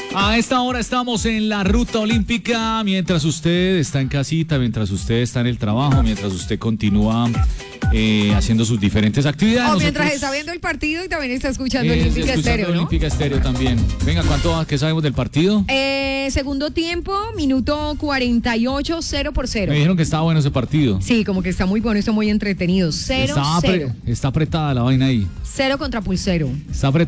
A esta hora estamos en la ruta olímpica, mientras usted está en casita, mientras usted está en el trabajo, mientras usted continúa haciendo sus diferentes actividades. O mientras está viendo el partido y también está escuchando Olímpica escuchando Estéreo, ¿no? Olímpica Estéreo también. Venga, ¿qué sabemos del partido? Segundo tiempo, minuto 48, 0-0. Me dijeron que estaba bueno ese partido. Sí, como que está muy bueno, está muy entretenido. 0-0. Está apretada la vaina ahí. 0 contra Pulsero. Está